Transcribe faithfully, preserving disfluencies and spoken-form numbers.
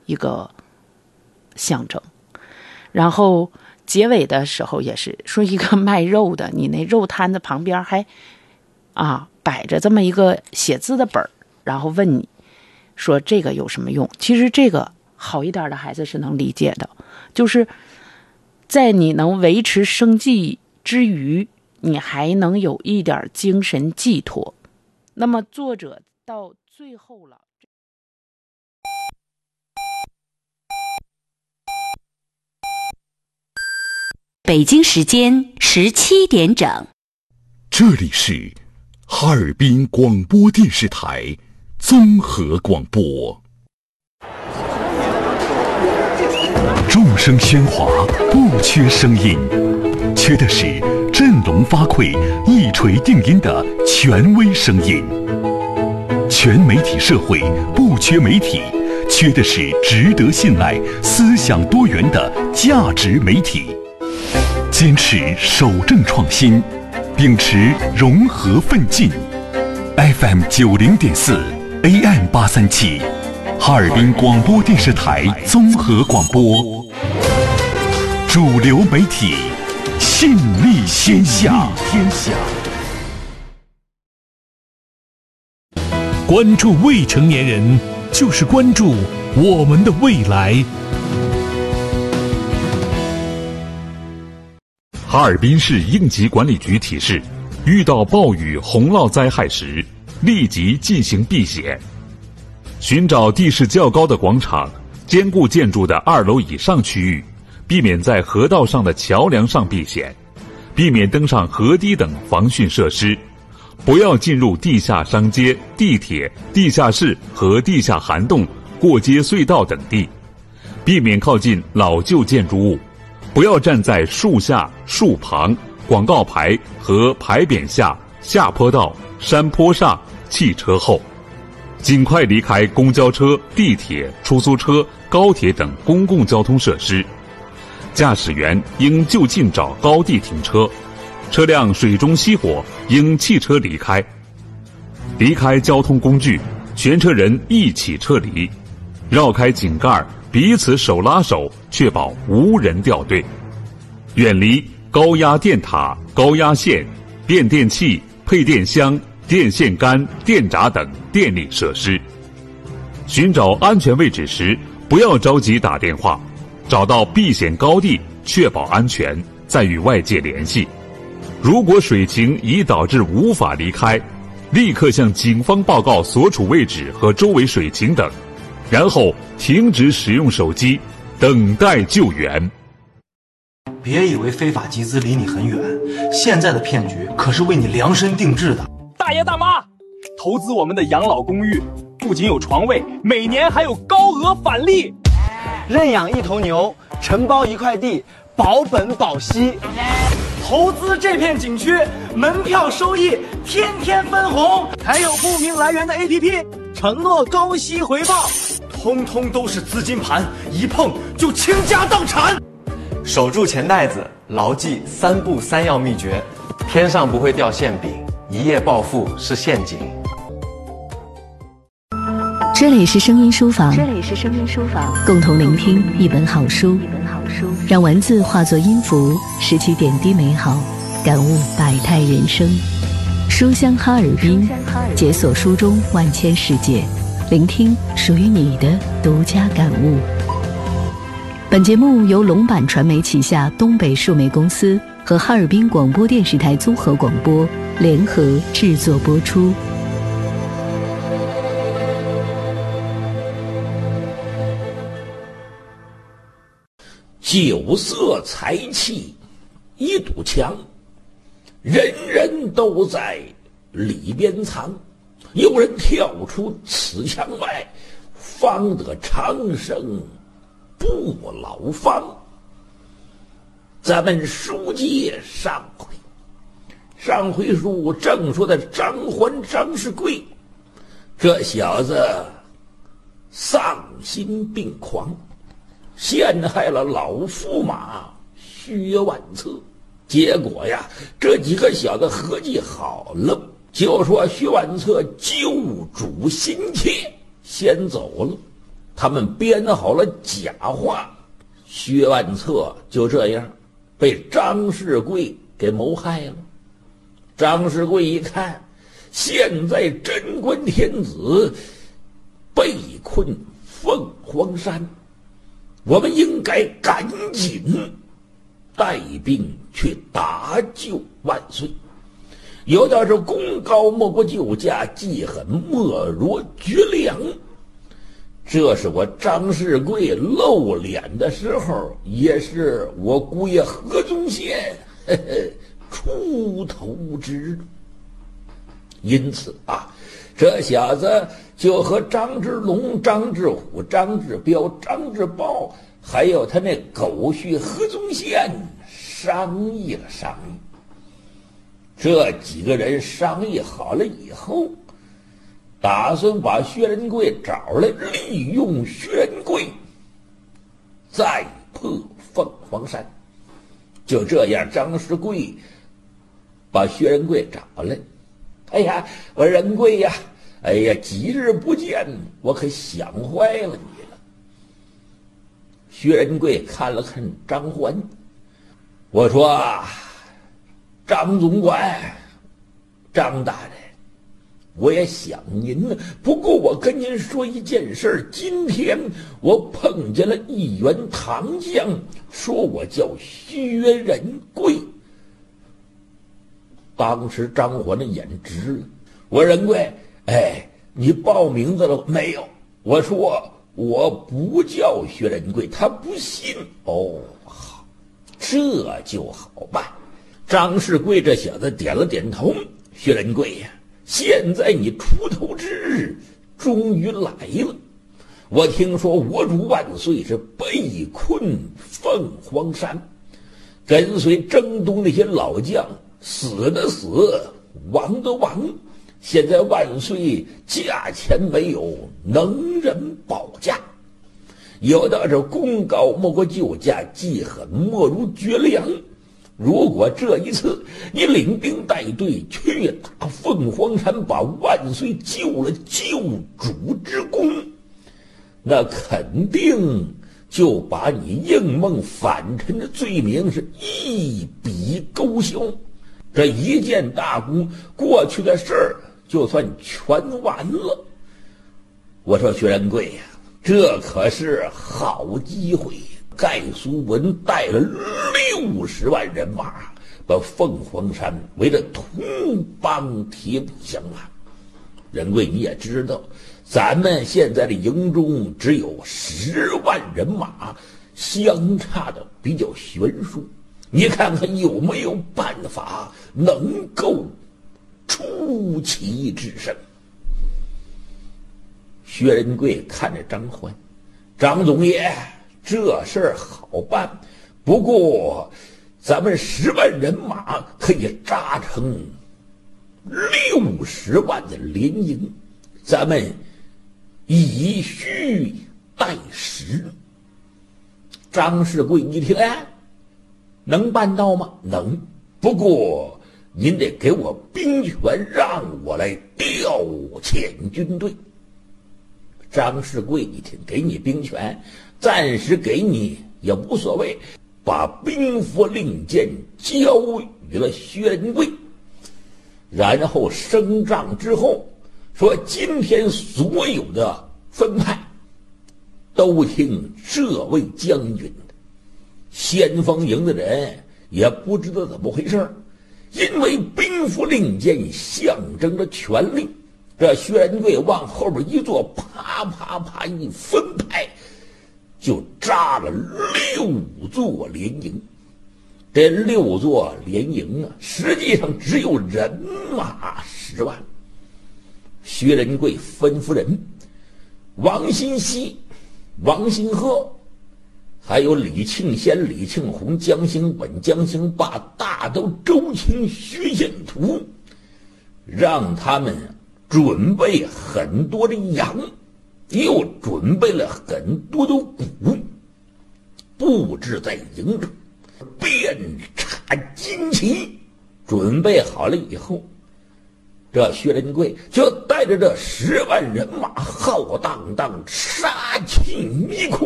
一个象征。然后结尾的时候也是说，一个卖肉的，你那肉摊子旁边还啊摆着这么一个写字的本儿，然后问你说这个有什么用？其实这个好一点的孩子是能理解的，就是在你能维持生计之余，你还能有一点精神寄托。那么作者到最后了， 北京时间十七点整， 这里是哈尔滨广播电视台综合广播。众声喧哗，不缺声音，缺的是振聋发聩、一锤定音的权威声音。全媒体社会不缺媒体，缺的是值得信赖、思想多元的价值媒体。坚持守正创新，秉持融合奋进。F M 九零点四 A M 八三七，哈尔滨广播电视台综合广播，主流媒体，信力天下。天下。 关注未成年人，就是关注我们的未来。 哈尔滨市应急管理局提示：遇到暴雨、洪涝灾害时，立即进行避险。寻找地势较高的广场、坚固建筑的二楼以上区域，避免在河道上的桥梁上避险，避免登上河堤等防汛设施，不要进入地下商街、地铁、地下室和地下涵洞、过街隧道等地，避免靠近老旧建筑物。不要站在树下、树旁、广告牌和牌匾下、下坡道、山坡上、汽车后，尽快离开公交车、地铁、出租车、高铁等公共交通设施。驾驶员应就近找高地停车，车辆水中熄火应弃车离开。离开交通工具，全车人一起撤离，绕开井盖，彼此手拉手，确保无人掉队。远离高压电塔、高压线、变电器、配电箱、电线杆、电闸等电力设施。寻找安全位置时，不要着急打电话，找到避险高地，确保安全，再与外界联系。如果水情已导致无法离开，立刻向警方报告所处位置和周围水情等，然后停止使用手机，等待救援。 别以为非法集资离你很远，现在的骗局可是为你量身定制的。 大爷大妈，投资我们的养老公寓，不仅有床位，每年还有高额返利。 认养一头牛，承包一块地，保本保息。 投资这片景区，门票收益天天分红，还有不明来源的 A P P， 承诺高息回报，通通都是资金盘，一碰就倾家荡产。 守住钱袋子，牢记三不三要秘诀：天上不会掉馅饼，一夜暴富是陷阱。 这里是声音书房， 这里是声音书房， 共同聆听一本好书， 一本好书， 让文字化作音符，拾起点滴美好，感悟百态人生。书香哈尔滨，解锁书中万千世界，聆听属于你的独家感悟。本节目由龙版传媒旗下东北数媒公司和哈尔滨广播电视台综合广播联合制作播出。 酒色财气一堵墙，人人都在里边藏，有人跳出此墙外，方得长生不老方。咱们书接上回，上回书正说的张欢张世贵，这小子丧心病狂，陷害了老驸马薛万策。结果呀，这几个小子合计好了，就说薛万策救主心切，先走了。 他们编好了假话，薛万策就这样被张世贵给谋害了。张世贵一看，现在贞观天子被困凤凰山，我们应该赶紧带兵去搭救万岁。有道是功高莫过救驾，记恨莫若绝粮。这是我张世贵露脸的时候，也是我姑爷何宗宪呵呵出头之。因此啊，这小子就和张之龙、张之虎、张之彪、张之豹，还有他那狗婿何宗宪商议了商议。这几个人商议好了以后，打算把薛仁贵找来，利用薛仁贵再破凤凰山。就这样，张世贵把薛仁贵找来。哎呀，我仁贵呀，哎呀，几日不见，我可想坏了你了。薛仁贵看了看张环，我说：“张总管，张大人，我也想您呢。不过我跟您说一件事，今天我碰见了一员唐将，说我叫薛仁贵。”当时张环的眼直了。我说：“仁贵，哎，你报名字了没有？”我说：“我不叫薛仁贵。”他不信。哦，好，这就好办。张世贵这小子点了点头。薛仁贵呀，现在你出头之日终于来了。我听说我主万岁是被困凤凰山，跟随征东那些老将死的死，亡的亡。现在万岁驾前没有能人保驾，有的是功高莫过救驾，记恨莫如绝粮。如果这一次你领兵带队去打凤凰山，把万岁救了救主之功，那肯定就把你应梦反臣的罪名是一笔勾销。这一件大功，过去的事儿就算全完了。我说薛仁贵呀，这可是好机会。盖苏文带了六十万人马，把凤凰山围得铜帮铁壁相拦。仁贵，你也知道，咱们现在的营中只有十万人马，相差的比较悬殊。你看看有没有办法能够出奇制胜？薛仁贵看着张欢，张总爷，这事儿好办，不过咱们十万人马可以扎成六十万的联营，咱们以虚代实。张世贵一听，哎，能办到吗？能，不过您得给我兵权，让我来调遣军队。张世贵一听，给你兵权，暂时给你也无所谓，把兵符令箭交予了薛仁贵，然后升帐之后说，今天所有的分派都听这位将军的。先锋营的人也不知道怎么回事，因为兵符令箭象征着权力，这薛仁贵往后边一坐，啪啪啪一分派，就扎了六座联营。这六座联营啊，实际上只有人马十万。薛仁贵吩咐人，王新熙、王新鹤，还有李庆先、李庆红、江兴本、江兴霸、大都周清、薛献图，让他们准备很多的羊，又准备了很多的鼓，布置在营中，遍插旌旗。准备好了以后， 这薛仁贵就带着这十万人马浩荡荡杀进迷窟。